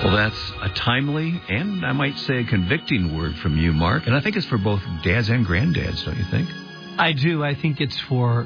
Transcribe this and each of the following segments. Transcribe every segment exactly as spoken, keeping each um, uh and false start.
Well, that's a timely and, I might say, a convicting word from you, Mark. And I think it's for both dads and granddads, don't you think? I do. I think it's for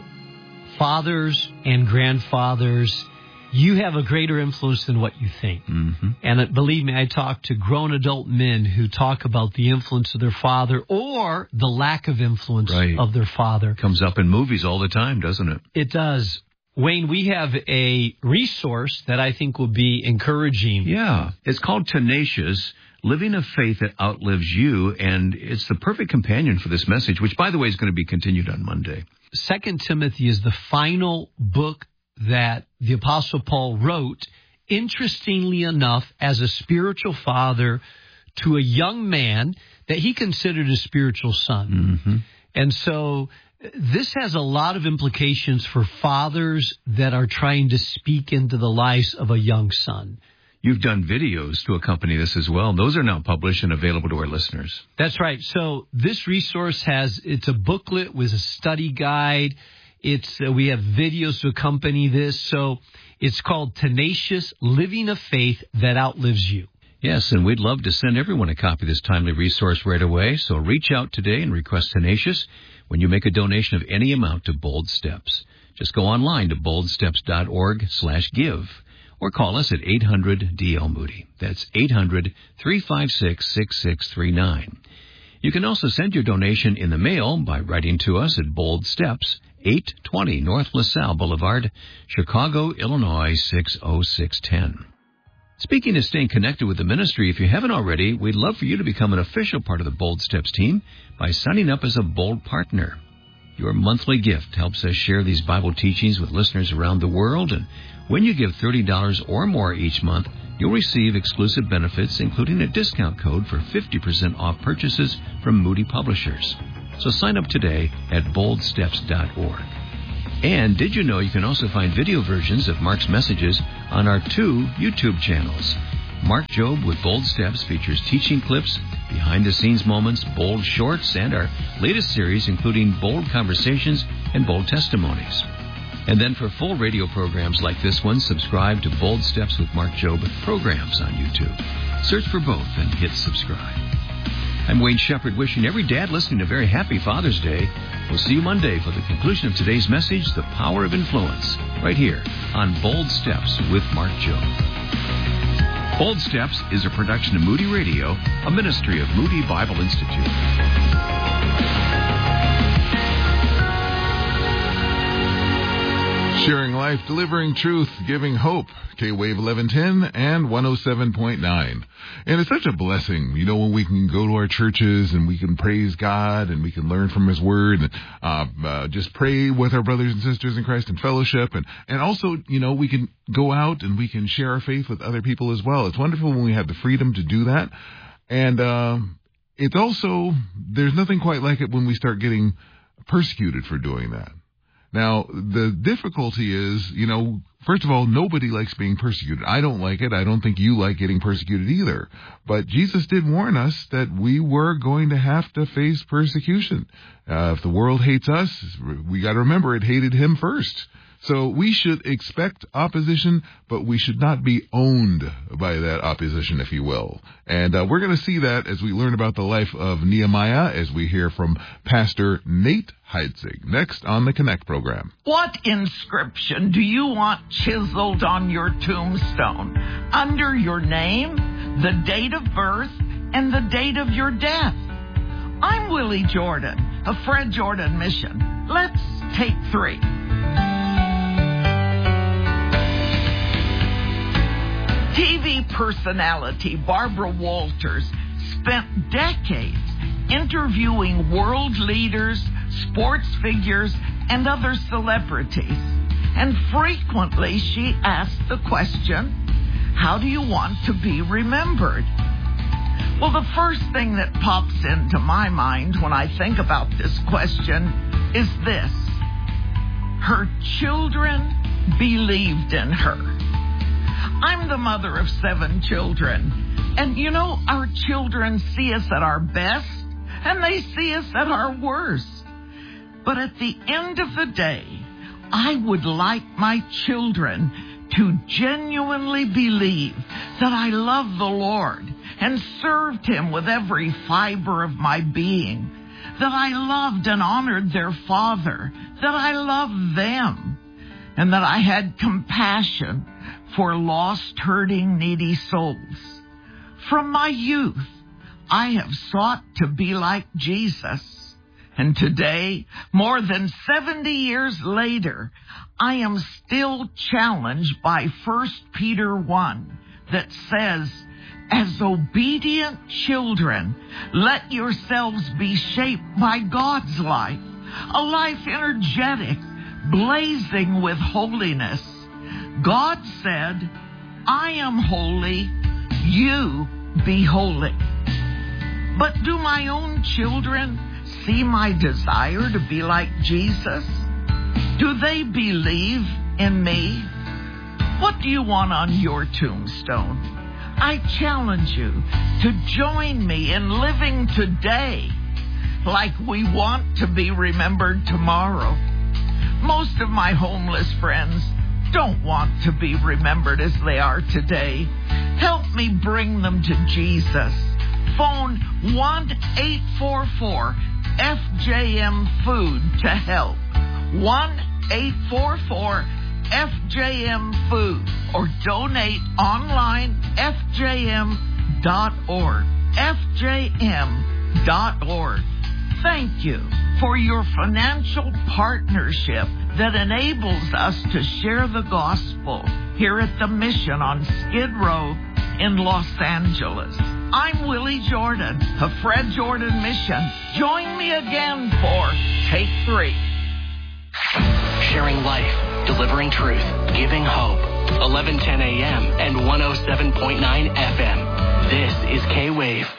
fathers and grandfathers. You have a greater influence than what you think. Mm-hmm. And uh, believe me, I talk to grown adult men who talk about the influence of their father or the lack of influence right. of their father. Comes up in movies all the time, doesn't it? It does. Wayne, we have a resource that I think will be encouraging. Yeah. It's called Tenacious, Living a Faith That Outlives You, and it's the perfect companion for this message, which, by the way, is going to be continued on Monday. Second Timothy is the final book that the Apostle Paul wrote, interestingly enough, as a spiritual father to a young man that he considered a spiritual son. Mm-hmm. And so this has a lot of implications for fathers that are trying to speak into the lives of a young son. You've done videos to accompany this as well. Those are now published and available to our listeners. That's right. So this resource has, it's a booklet with a study guide. It's uh, we have videos to accompany this. So it's called Tenacious, Living a Faith That Outlives You. Yes, and we'd love to send everyone a copy of this timely resource right away. So reach out today and request Tenacious when you make a donation of any amount to Bold Steps. Just go online to boldsteps.org slash give or call us at eight hundred D L Moody. That's eight hundred, three five six, six six three nine. You can also send your donation in the mail by writing to us at Bold Steps, eight twenty North LaSalle Boulevard, Chicago, Illinois, six oh six one oh. Speaking of staying connected with the ministry, if you haven't already, we'd love for you to become an official part of the Bold Steps team by signing up as a Bold Partner. Your monthly gift helps us share these Bible teachings with listeners around the world, and when you give thirty dollars or more each month, you'll receive exclusive benefits, including a discount code for fifty percent off purchases from Moody Publishers. So sign up today at bold steps dot org. And did you know you can also find video versions of Mark's messages on our two YouTube channels? Mark Jobe with Bold Steps features teaching clips, behind-the-scenes moments, bold shorts, and our latest series including bold conversations and bold testimonies. And then for full radio programs like this one, subscribe to Bold Steps with Mark Jobe programs on YouTube. Search for both and hit subscribe. I'm Wayne Shepherd, wishing every dad listening a very happy Father's Day. We'll see you Monday for the conclusion of today's message, The Power of Influence, right here on Bold Steps with Mark Jobe. Bold Steps is a production of Moody Radio, a ministry of Moody Bible Institute. Sharing life, delivering truth, giving hope. K-Wave eleven ten and one oh seven point nine. And it's such a blessing, you know, when we can go to our churches and we can praise God and we can learn from His Word and uh, uh, just pray with our brothers and sisters in Christ in fellowship. And, and also, you know, we can go out and we can share our faith with other people as well. It's wonderful when we have the freedom to do that. And uh, it's also, there's nothing quite like it when we start getting persecuted for doing that. Now, the difficulty is, you know, first of all, nobody likes being persecuted. I don't like it. I don't think you like getting persecuted either. But Jesus did warn us that we were going to have to face persecution. Uh, if the world hates us, we got to remember it hated Him first. So we should expect opposition, but we should not be owned by that opposition, if you will. And uh, we're going to see that as we learn about the life of Nehemiah, as we hear from Pastor Nate Heitzig, next on the Connect program. What inscription do you want chiseled on your tombstone? Under your name, the date of birth, and the date of your death. I'm Willie Jordan of Fred Jordan Mission. Let's take three. T V personality Barbara Walters spent decades interviewing world leaders, sports figures, and other celebrities. And frequently she asked the question, how do you want to be remembered? Well, the first thing that pops into my mind when I think about this question is this. Her children believed in her. I'm the mother of seven children. And, you know, our children see us at our best, and they see us at our worst. But at the end of the day, I would like my children to genuinely believe that I love the Lord and served Him with every fiber of my being, that I loved and honored their father, that I loved them, and that I had compassion for lost, hurting, needy souls. From my youth, I have sought to be like Jesus. And today, more than seventy years later, I am still challenged by First Peter one that says, as obedient children, let yourselves be shaped by God's life, a life energetic, blazing with holiness. God said, I am holy, you be holy. But do my own children see my desire to be like Jesus? Do they believe in me? What do you want on your tombstone? I challenge you to join me in living today like we want to be remembered tomorrow. Most of my homeless friends don't want to be remembered as they are today. Help me bring them to Jesus. Phone one eight four four F J M Food to help. one eight four four F J M Food, or donate online F J M dot org. F J M dot org. Thank you for your financial partnership that enables us to share the gospel here at the Mission on Skid Row in Los Angeles. I'm Willie Jordan of Fred Jordan Mission. Join me again for Take Three. Sharing life, delivering truth, giving hope. eleven ten a.m. and one oh seven point nine F M. This is K-Wave.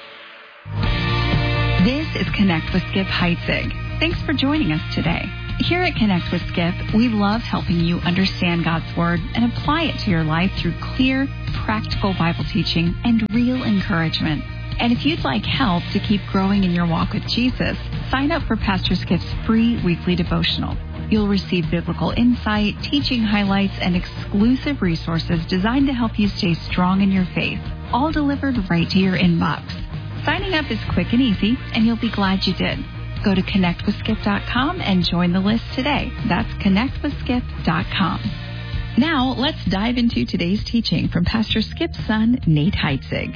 This is Connect with Skip Heitzig. Thanks for joining us today. Here at Connect with Skip, we love helping you understand God's Word and apply it to your life through clear, practical Bible teaching and real encouragement. And if you'd like help to keep growing in your walk with Jesus, sign up for Pastor Skip's free weekly devotional. You'll receive biblical insight, teaching highlights, and exclusive resources designed to help you stay strong in your faith, all delivered right to your inbox. Signing up is quick and easy, and you'll be glad you did. Go to connect with skip dot com and join the list today. That's connect with skip dot com. Now, let's dive into today's teaching from Pastor Skip's son, Nate Heitzig.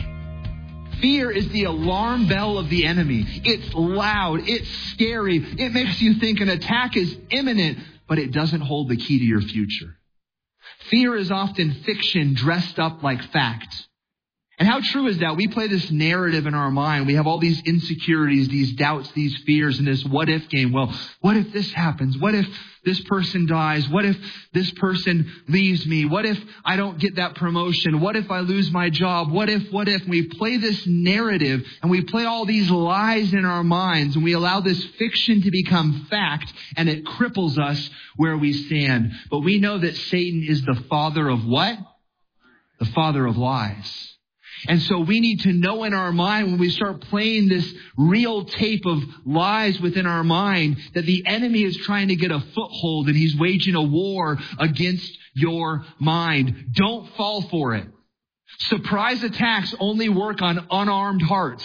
Fear is the alarm bell of the enemy. It's loud. It's scary. It makes you think an attack is imminent, but it doesn't hold the key to your future. Fear is often fiction dressed up like fact. And how true is that? We play this narrative in our mind. We have all these insecurities, these doubts, these fears, and this what if game. Well, what if this happens? What if this person dies? What if this person leaves me? What if I don't get that promotion? What if I lose my job? What if, what if? And we play this narrative and we play all these lies in our minds and we allow this fiction to become fact, and it cripples us where we stand. But we know that Satan is the father of what? The father of lies. And so we need to know in our mind, when we start playing this real tape of lies within our mind, that the enemy is trying to get a foothold and he's waging a war against your mind. Don't fall for it. Surprise attacks only work on unarmed hearts.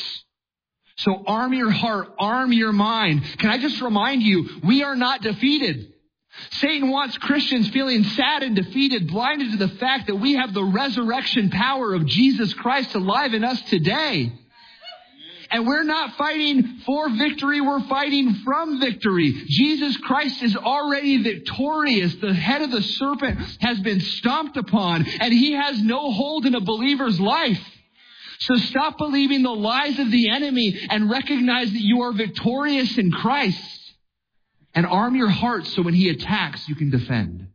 So arm your heart, arm your mind. Can I just remind you, we are not defeated. Satan wants Christians feeling sad and defeated, blinded to the fact that we have the resurrection power of Jesus Christ alive in us today. And we're not fighting for victory, we're fighting from victory. Jesus Christ is already victorious. The head of the serpent has been stomped upon, and he has no hold in a believer's life. So stop believing the lies of the enemy and recognize that you are victorious in Christ. And arm your heart so when he attacks, you can defend.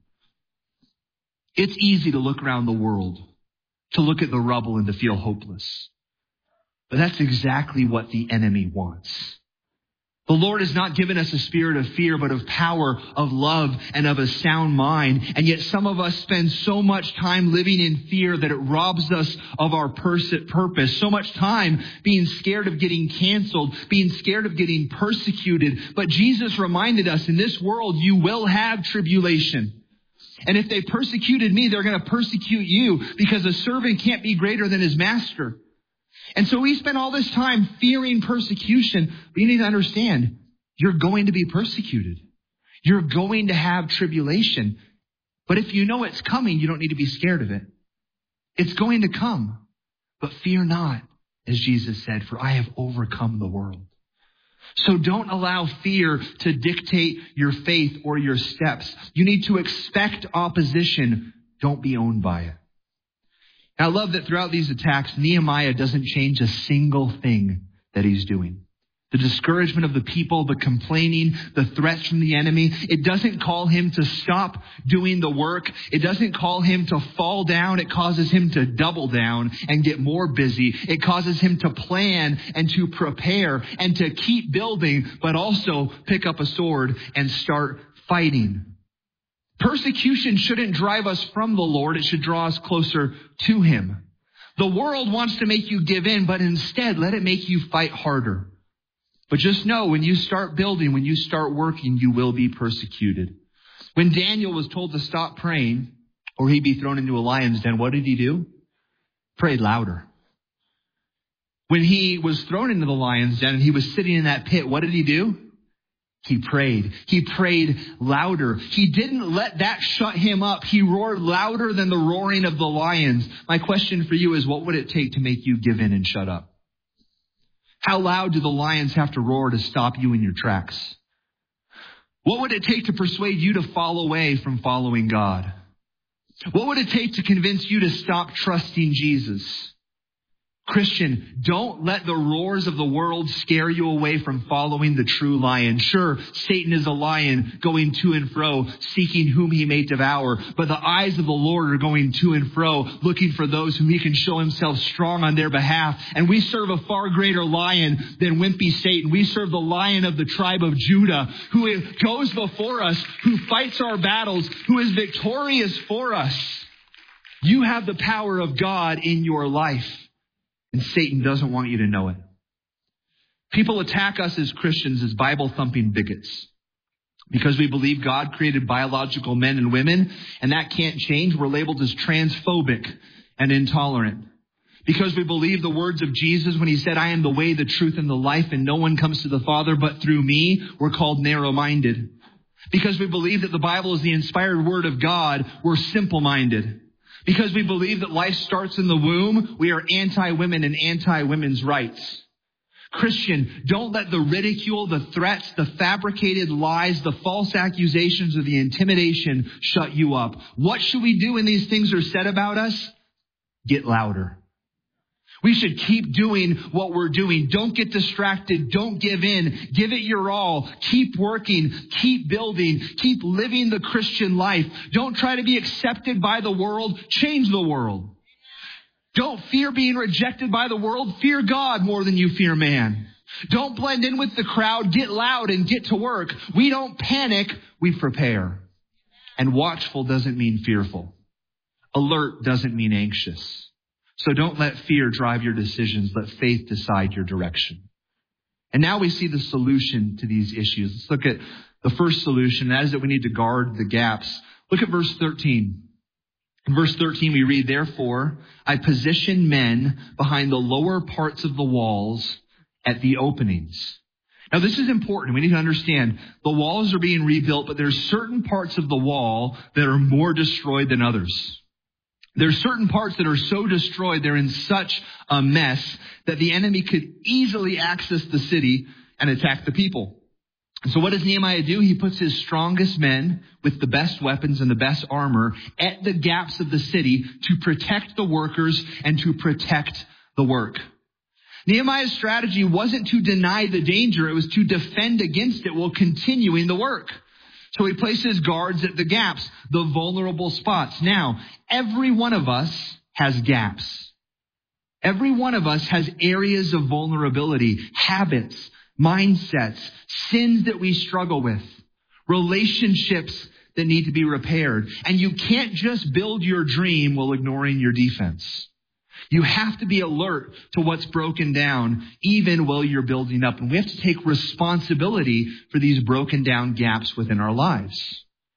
It's easy to look around the world, to look at the rubble and to feel hopeless. But that's exactly what the enemy wants. The Lord has not given us a spirit of fear, but of power, of love, and of a sound mind. And yet some of us spend so much time living in fear that it robs us of our purpose. So much time being scared of getting canceled, being scared of getting persecuted. But Jesus reminded us, in this world you will have tribulation. And if they persecuted me, they're going to persecute you, because a servant can't be greater than his master. And so we spend all this time fearing persecution. But you need to understand, you're going to be persecuted. You're going to have tribulation. But if you know it's coming, you don't need to be scared of it. It's going to come. But fear not, as Jesus said, for I have overcome the world. So don't allow fear to dictate your faith or your steps. You need to expect opposition. Don't be owned by it. I love that throughout these attacks, Nehemiah doesn't change a single thing that he's doing. The discouragement of the people, the complaining, the threats from the enemy, it doesn't call him to stop doing the work. It doesn't call him to fall down. It causes him to double down and get more busy. It causes him to plan and to prepare and to keep building, but also pick up a sword and start fighting. Persecution shouldn't drive us from the Lord. It should draw us closer to him. The world wants to make you give in, but instead let it make you fight harder. But just know, when you start building, when you start working, you will be persecuted. When Daniel was told to stop praying or he'd be thrown into a lion's den, what did he do? Prayed louder. When he was thrown into the lion's den and he was sitting in that pit, what did he do? He prayed. He prayed louder. He didn't let that shut him up. He roared louder than the roaring of the lions. My question for you is, what would it take to make you give in and shut up? How loud do the lions have to roar to stop you in your tracks? What would it take to persuade you to fall away from following God? What would it take to convince you to stop trusting Jesus? Christian, don't let the roars of the world scare you away from following the true lion. Sure, Satan is a lion going to and fro, seeking whom he may devour. But the eyes of the Lord are going to and fro, looking for those whom he can show himself strong on their behalf. And we serve a far greater lion than wimpy Satan. We serve the Lion of the tribe of Judah, who goes before us, who fights our battles, who is victorious for us. You have the power of God in your life. And Satan doesn't want you to know it. People attack us as Christians as Bible-thumping bigots. Because we believe God created biological men and women, and that can't change, we're labeled as transphobic and intolerant. Because we believe the words of Jesus when he said, I am the way, the truth, and the life, and no one comes to the Father but through me, we're called narrow-minded. Because we believe that the Bible is the inspired word of God, we're simple-minded. Because we believe that life starts in the womb, we are anti-women and anti-women's rights. Christian, don't let the ridicule, the threats, the fabricated lies, the false accusations, or the intimidation shut you up. What should we do when these things are said about us? Get louder. We should keep doing what we're doing. Don't get distracted. Don't give in. Give it your all. Keep working. Keep building. Keep living the Christian life. Don't try to be accepted by the world. Change the world. Don't fear being rejected by the world. Fear God more than you fear man. Don't blend in with the crowd. Get loud and get to work. We don't panic. We prepare. And watchful doesn't mean fearful. Alert doesn't mean anxious. So don't let fear drive your decisions. Let faith decide your direction. And now we see the solution to these issues. Let's look at the first solution. That is that we need to guard the gaps. Look at verse thirteen. In verse thirteen, we read, therefore, I position men behind the lower parts of the walls at the openings. Now, this is important. We need to understand the walls are being rebuilt, but there's certain parts of the wall that are more destroyed than others. There's certain parts that are so destroyed, they're in such a mess that the enemy could easily access the city and attack the people. So what does Nehemiah do? He puts his strongest men with the best weapons and the best armor at the gaps of the city to protect the workers and to protect the work. Nehemiah's strategy wasn't to deny the danger. It was to defend against it while continuing the work. So he places guards at the gaps, the vulnerable spots. Now, every one of us has gaps. Every one of us has areas of vulnerability, habits, mindsets, sins that we struggle with, relationships that need to be repaired. And you can't just build your dream while ignoring your defense. You have to be alert to what's broken down, even while you're building up. And we have to take responsibility for these broken down gaps within our lives.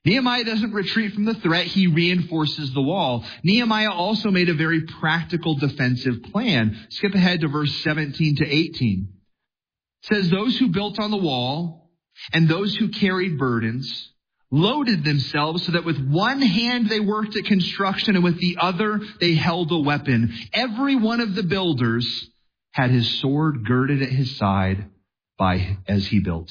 Nehemiah doesn't retreat from the threat. He reinforces the wall. Nehemiah also made a very practical defensive plan. Skip ahead to verse seventeen to eighteen. It says, those who built on the wall and those who carried burdens loaded themselves so that with one hand they worked at construction and with the other they held a weapon. Every one of the builders had his sword girded at his side by as he built.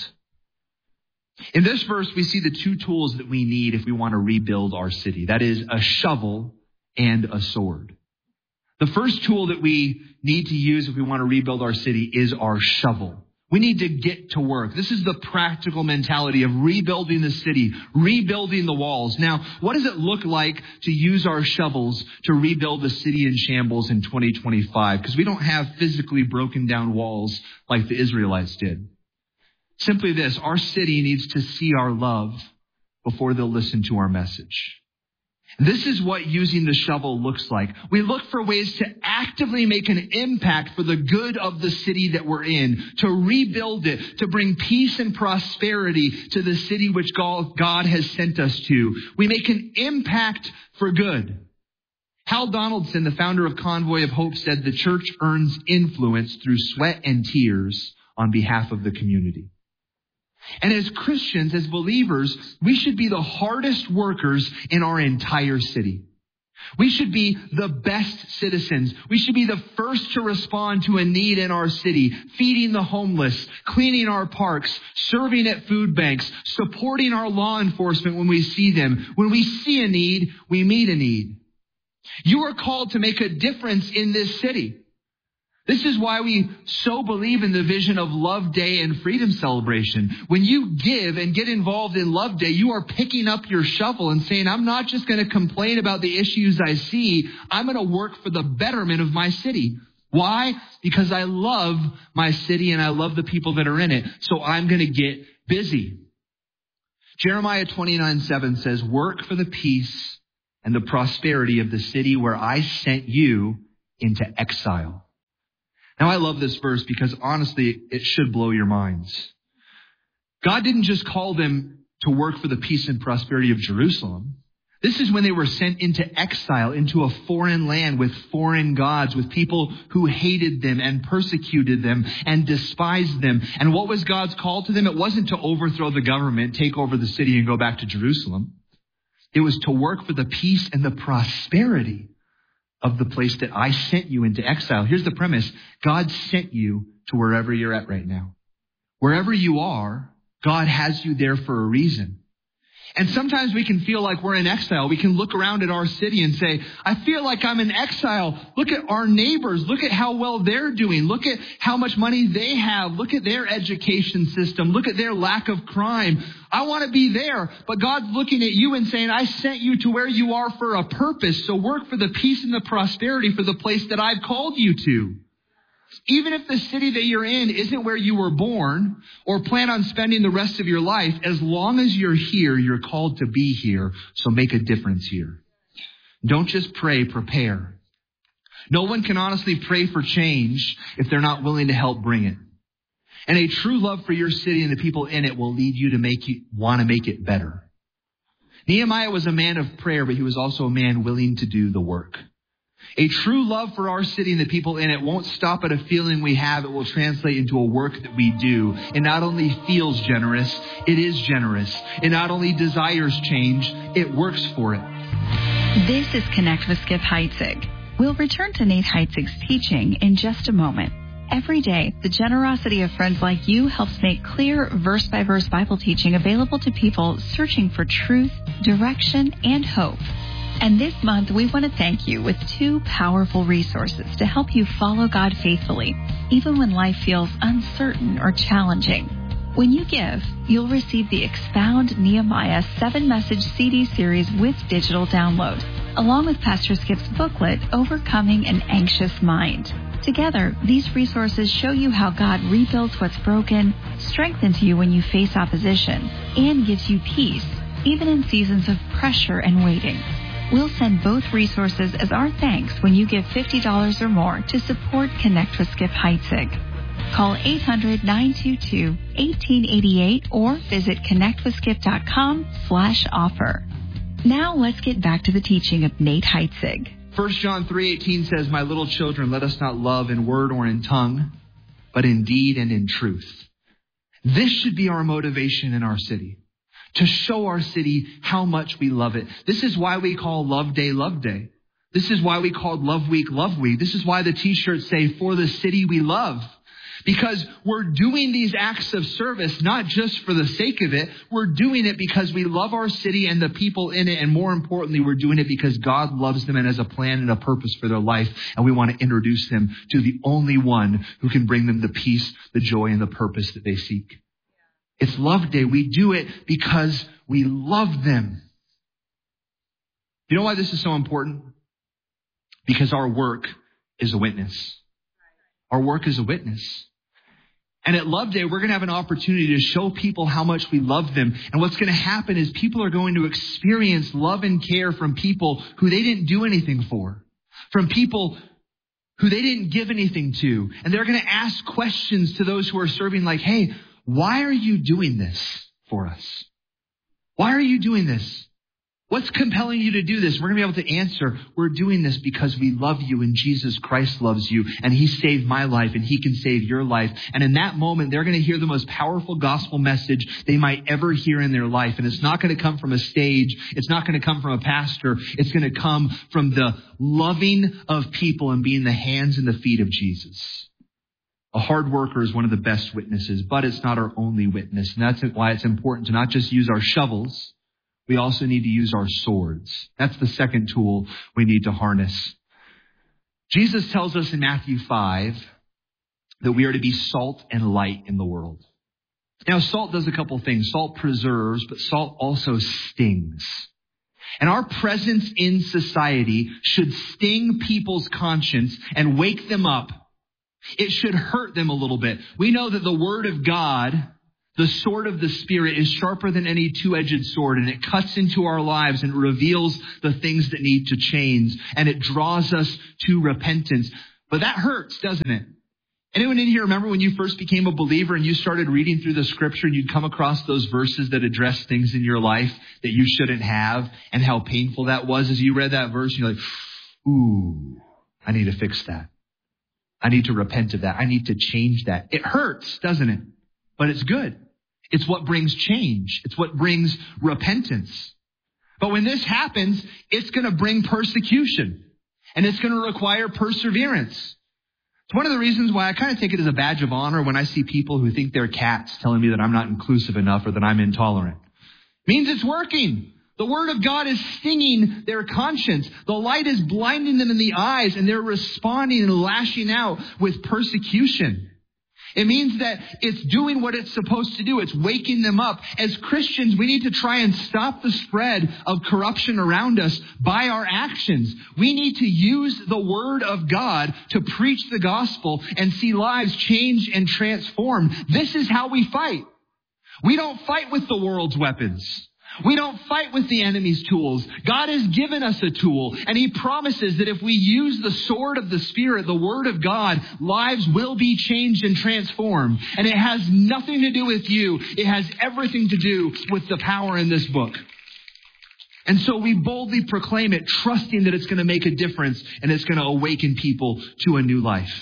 In this verse, we see the two tools that we need if we want to rebuild our city. That is a shovel and a sword. The first tool that we need to use if we want to rebuild our city is our shovel. We need to get to work. This is the practical mentality of rebuilding the city, rebuilding the walls. Now, what does it look like to use our shovels to rebuild the city in shambles in twenty twenty-five? Because we don't have physically broken down walls like the Israelites did. Simply this, our city needs to see our love before they'll listen to our message. This is what using the shovel looks like. We look for ways to actively make an impact for the good of the city that we're in, to rebuild it, to bring peace and prosperity to the city which God has sent us to. We make an impact for good. Hal Donaldson, the founder of Convoy of Hope, said the church earns influence through sweat and tears on behalf of the community. And as Christians, as believers, we should be the hardest workers in our entire city. We should be the best citizens. We should be the first to respond to a need in our city, feeding the homeless, cleaning our parks, serving at food banks, supporting our law enforcement when we see them. When we see a need, we meet a need. You are called to make a difference in this city. This is why we so believe in the vision of Love Day and Freedom Celebration. When you give and get involved in Love Day, you are picking up your shovel and saying, I'm not just going to complain about the issues I see. I'm going to work for the betterment of my city. Why? Because I love my city and I love the people that are in it. So I'm going to get busy. Jeremiah twenty-nine seven says, work for the peace and the prosperity of the city where I sent you into exile. Now, I love this verse because, honestly, it should blow your minds. God didn't just call them to work for the peace and prosperity of Jerusalem. This is when they were sent into exile, into a foreign land with foreign gods, with people who hated them and persecuted them and despised them. And what was God's call to them? It wasn't to overthrow the government, take over the city, and go back to Jerusalem. It was to work for the peace and the prosperity of the place that I sent you into exile. Here's the premise. God sent you to wherever you're at right now. Wherever you are, God has you there for a reason. And sometimes we can feel like we're in exile. We can look around at our city and say, I feel like I'm in exile. Look at our neighbors. Look at how well they're doing. Look at how much money they have. Look at their education system. Look at their lack of crime. I want to be there. But God's looking at you and saying, I sent you to where you are for a purpose. So work for the peace and the prosperity for the place that I've called you to. Even if the city that you're in isn't where you were born or plan on spending the rest of your life, as long as you're here, you're called to be here. So make a difference here. Don't just pray, prepare. No one can honestly pray for change if they're not willing to help bring it. And a true love for your city and the people in it will lead you to make you want to make it better. Nehemiah was a man of prayer, but he was also a man willing to do the work. A true love for our city and the people in it won't stop at a feeling we have. It will translate into a work that we do. It not only feels generous, it is generous. It not only desires change, it works for it. This is Connect with Skip Heitzig. We'll return to Nate Heitzig's teaching in just a moment. Every day, the generosity of friends like you helps make clear verse-by-verse Bible teaching available to people searching for truth, direction, and hope. And this month, we want to thank you with two powerful resources to help you follow God faithfully, even when life feels uncertain or challenging. When you give, you'll receive the Expound Nehemiah seven-message C D series with digital download, along with Pastor Skip's booklet, Overcoming an Anxious Mind. Together, these resources show you how God rebuilds what's broken, strengthens you when you face opposition, and gives you peace, even in seasons of pressure and waiting. We'll send both resources as our thanks when you give fifty dollars or more to support Connect with Skip Heitzig. Call eight hundred, nine two two, one eight eight eight or visit connectwithskip.com slash offer. Now let's get back to the teaching of Nate Heitzig. First John three eighteen says, "My little children, let us not love in word or in tongue, but in deed and in truth." This should be our motivation in our city, to show our city how much we love it. This is why we call Love Day, Love Day. This is why we called Love Week, Love Week. This is why the t-shirts say, "For the city we love." Because we're doing these acts of service not just for the sake of it. We're doing it because we love our city and the people in it. And more importantly, we're doing it because God loves them and has a plan and a purpose for their life. And we want to introduce them to the only one who can bring them the peace, the joy, and the purpose that they seek. It's Love Day. We do it because we love them. You know why this is so important? Because our work is a witness. Our work is a witness. And at Love Day, we're going to have an opportunity to show people how much we love them. And what's going to happen is people are going to experience love and care from people who they didn't do anything for, from people who they didn't give anything to. And they're going to ask questions to those who are serving like, "Hey, why are you doing this for us? Why are you doing this? What's compelling you to do this?" We're going to be able to answer, "We're doing this because we love you and Jesus Christ loves you and he saved my life and he can save your life." And in that moment, they're going to hear the most powerful gospel message they might ever hear in their life. And it's not going to come from a stage. It's not going to come from a pastor. It's going to come from the loving of people and being the hands and the feet of Jesus. A hard worker is one of the best witnesses, but it's not our only witness. And that's why it's important to not just use our shovels. We also need to use our swords. That's the second tool we need to harness. Jesus tells us in Matthew five that we are to be salt and light in the world. Now, salt does a couple things. Salt preserves, but salt also stings. And our presence in society should sting people's conscience and wake them up. It should hurt them a little bit. We know that the Word of God, the sword of the Spirit, is sharper than any two-edged sword, and it cuts into our lives and reveals the things that need to change, and it draws us to repentance. But that hurts, doesn't it? Anyone in here remember when you first became a believer and you started reading through the scripture and you'd come across those verses that address things in your life that you shouldn't have, and how painful that was as you read that verse? And you're like, ooh, I need to fix that. I need to repent of that. I need to change that. It hurts, doesn't it? But it's good. It's what brings change. It's what brings repentance. But when this happens, it's going to bring persecution, and it's going to require perseverance. It's one of the reasons why I kind of take it as a badge of honor when I see people who think they're cats telling me that I'm not inclusive enough or that I'm intolerant. It means it's working. The Word of God is stinging their conscience. The light is blinding them in the eyes, and they're responding and lashing out with persecution. It means that it's doing what it's supposed to do. It's waking them up. As Christians, we need to try and stop the spread of corruption around us by our actions. We need to use the Word of God to preach the gospel and see lives change and transform. This is how we fight. We don't fight with the world's weapons. We don't fight with the enemy's tools. God has given us a tool, and he promises that if we use the sword of the Spirit, the Word of God, lives will be changed and transformed. And it has nothing to do with you. It has everything to do with the power in this book. And so we boldly proclaim it, trusting that it's going to make a difference and it's going to awaken people to a new life.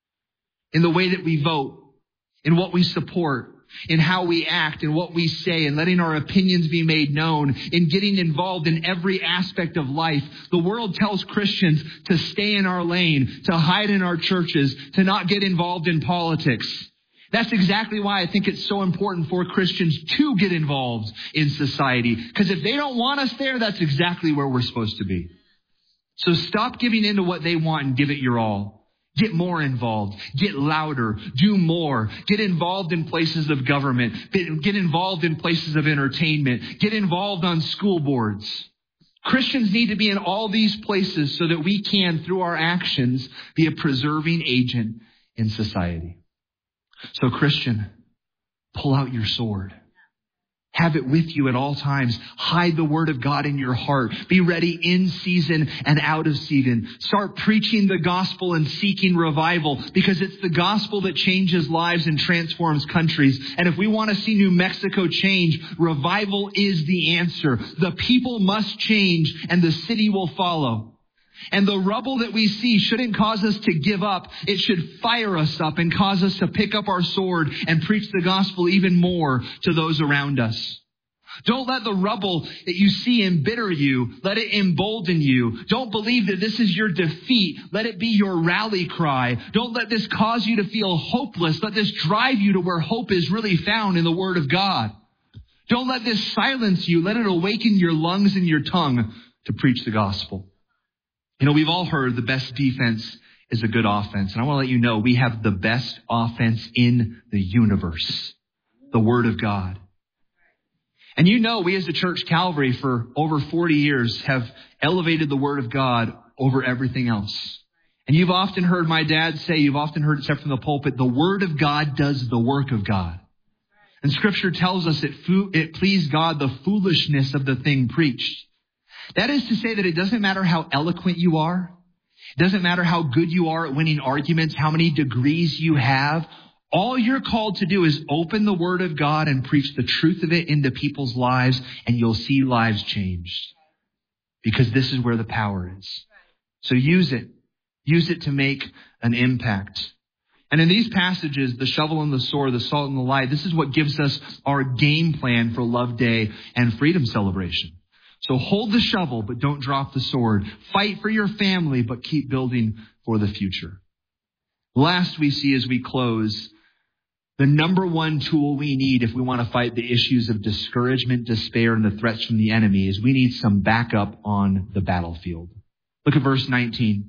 In the way that we vote, in what we support, in how we act and what we say, and letting our opinions be made known, in getting involved in every aspect of life. The world tells Christians to stay in our lane, to hide in our churches, to not get involved in politics. That's exactly why I think it's so important for Christians to get involved in society. Because if they don't want us there, that's exactly where we're supposed to be. So stop giving in to what they want and give it your all. Get more involved. Get louder. Do more. Get involved in places of government. Get involved in places of entertainment. Get involved on school boards. Christians need to be in all these places so that we can, through our actions, be a preserving agent in society. So Christian, pull out your sword. Have it with you at all times. Hide the word of God in your heart. Be ready in season and out of season. Start preaching the gospel and seeking revival, because it's the gospel that changes lives and transforms countries. And if we want to see New Mexico change, revival is the answer. The people must change and the city will follow. And the rubble that we see shouldn't cause us to give up. It should fire us up and cause us to pick up our sword and preach the gospel even more to those around us. Don't let the rubble that you see embitter you. Let it embolden you. Don't believe that this is your defeat. Let it be your rally cry. Don't let this cause you to feel hopeless. Let this drive you to where hope is really found in the Word of God. Don't let this silence you. Let it awaken your lungs and your tongue to preach the gospel. You know, we've all heard the best defense is a good offense. And I want to let you know we have the best offense in the universe, the Word of God. And you know, we as the Church Calvary for over forty years have elevated the Word of God over everything else. And you've often heard my dad say, you've often heard it said from the pulpit, the Word of God does the work of God. And Scripture tells us it, fo- it pleased God the foolishness of the thing preached. That is to say that it doesn't matter how eloquent you are. It doesn't matter how good you are at winning arguments, how many degrees you have. All you're called to do is open the Word of God and preach the truth of it into people's lives, and you'll see lives changed. Because this is where the power is. So use it. Use it to make an impact. And in these passages, the shovel and the sword, the salt and the light, this is what gives us our game plan for Love Day and Freedom Celebration. So hold the shovel, but don't drop the sword. Fight for your family, but keep building for the future. Last, we see as we close, the number one tool we need if we want to fight the issues of discouragement, despair, and the threats from the enemy is we need some backup on the battlefield. Look at verse nineteen.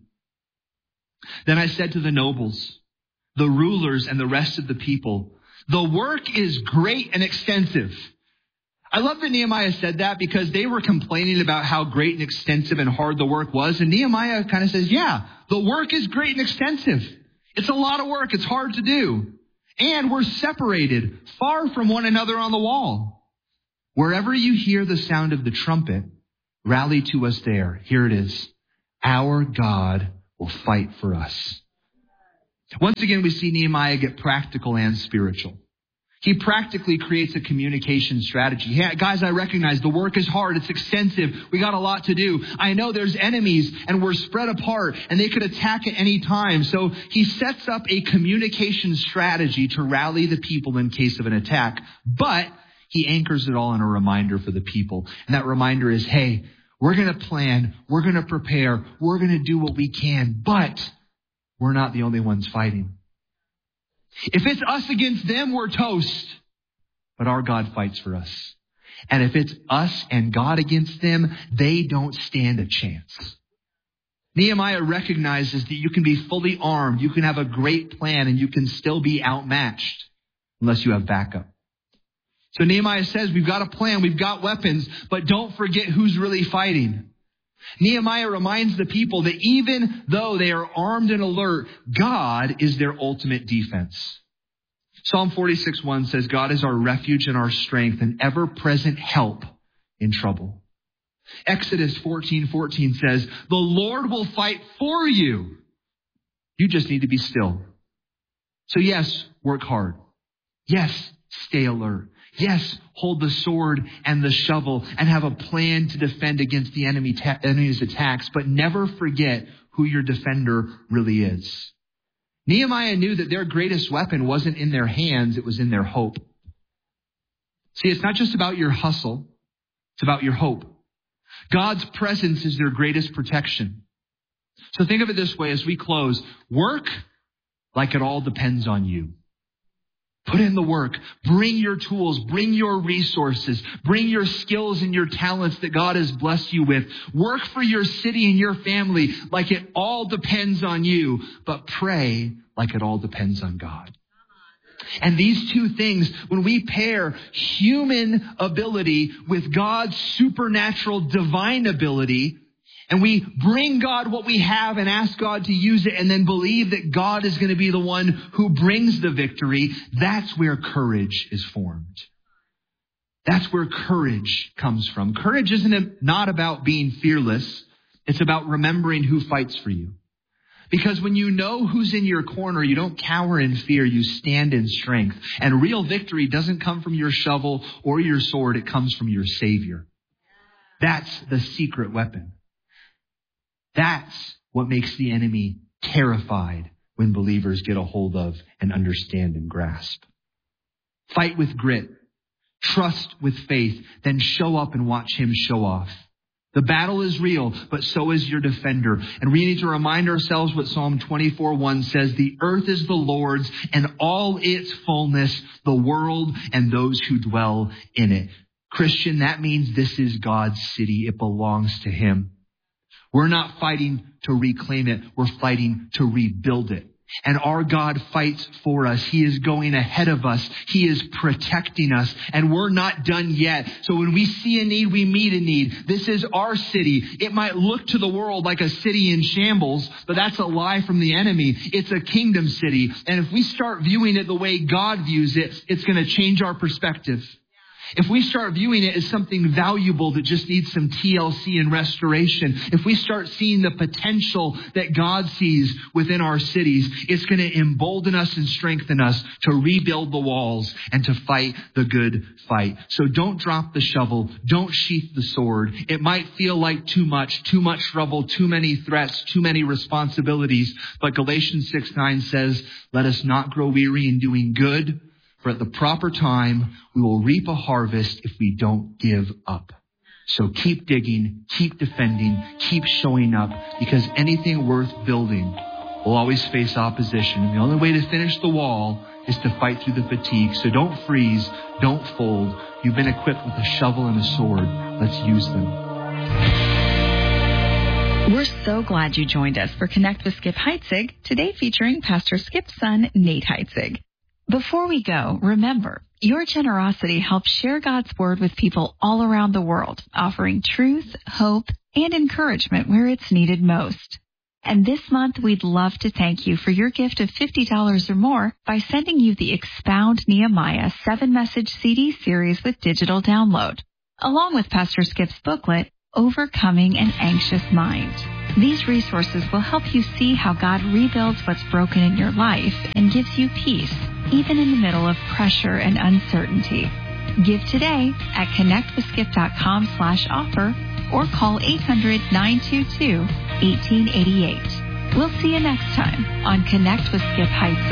Then I said to the nobles, the rulers, and the rest of the people, the work is great and extensive. I love that Nehemiah said that because they were complaining about how great and extensive and hard the work was. And Nehemiah kind of says, yeah, the work is great and extensive. It's a lot of work. It's hard to do. And we're separated far from one another on the wall. Wherever you hear the sound of the trumpet, rally to us there. Here it is. Our God will fight for us. Once again, we see Nehemiah get practical and spiritual. He practically creates a communication strategy. Yeah, guys, I recognize the work is hard. It's extensive. We got a lot to do. I know there's enemies and we're spread apart and they could attack at any time. So he sets up a communication strategy to rally the people in case of an attack. But he anchors it all in a reminder for the people. And that reminder is, hey, we're going to plan. We're going to prepare. We're going to do what we can. But we're not the only ones fighting. If it's us against them, we're toast. But our God fights for us. And if it's us and God against them, they don't stand a chance. Nehemiah recognizes that you can be fully armed, you can have a great plan, and you can still be outmatched unless you have backup. So Nehemiah says, we've got a plan, we've got weapons, but don't forget who's really fighting. Nehemiah reminds the people that even though they are armed and alert, God is their ultimate defense. Psalm forty-six one says, God is our refuge and our strength, and ever-present help in trouble. Exodus fourteen fourteen says, the Lord will fight for you. You just need to be still. So yes, work hard. Yes, stay alert. Yes, hold the sword and the shovel and have a plan to defend against the enemy ta- enemy's attacks, but never forget who your defender really is. Nehemiah knew that their greatest weapon wasn't in their hands, it was in their hope. See, it's not just about your hustle, it's about your hope. God's presence is their greatest protection. So think of it this way as we close. Work like it all depends on you. Put in the work. Bring your tools. Bring your resources. Bring your skills and your talents that God has blessed you with. Work for your city and your family like it all depends on you. But pray like it all depends on God. And these two things, when we pair human ability with God's supernatural divine ability, and we bring God what we have and ask God to use it and then believe that God is going to be the one who brings the victory, that's where courage is formed. That's where courage comes from. Courage isn't not about being fearless. It's about remembering who fights for you. Because when you know who's in your corner, you don't cower in fear, you stand in strength. And real victory doesn't come from your shovel or your sword, it comes from your Savior. That's the secret weapon. That's what makes the enemy terrified when believers get a hold of and understand and grasp. Fight with grit, trust with faith, then show up and watch him show off. The battle is real, but so is your defender. And we need to remind ourselves what Psalm twenty-four one says, the earth is the Lord's and all its fullness, the world and those who dwell in it. Christian, that means this is God's city. It belongs to him. We're not fighting to reclaim it. We're fighting to rebuild it. And our God fights for us. He is going ahead of us. He is protecting us. And we're not done yet. So when we see a need, we meet a need. This is our city. It might look to the world like a city in shambles, but that's a lie from the enemy. It's a kingdom city. And if we start viewing it the way God views it, it's going to change our perspective. If we start viewing it as something valuable that just needs some T L C and restoration, if we start seeing the potential that God sees within our cities, it's going to embolden us and strengthen us to rebuild the walls and to fight the good fight. So don't drop the shovel. Don't sheath the sword. It might feel like too much, too much trouble, too many threats, too many responsibilities. But Galatians six nine says, let us not grow weary in doing good. For at the proper time, we will reap a harvest if we don't give up. So keep digging, keep defending, keep showing up, because anything worth building will always face opposition. And the only way to finish the wall is to fight through the fatigue. So don't freeze, don't fold. You've been equipped with a shovel and a sword. Let's use them. We're so glad you joined us for Connect with Skip Heitzig, today featuring Pastor Skip's son, Nate Heitzig. Before we go, remember, your generosity helps share God's word with people all around the world, offering truth, hope, and encouragement where it's needed most. And this month, we'd love to thank you for your gift of fifty dollars or more by sending you the Expound Nehemiah seven-message C D series with digital download, along with Pastor Skip's booklet, Overcoming an Anxious Mind. These resources will help you see how God rebuilds what's broken in your life and gives you peace, even in the middle of pressure and uncertainty. Give today at connectwithskip.com slash offer or call eight hundred, nine two two, one eight eight eight. We'll see you next time on Connect with Skip Heitzig.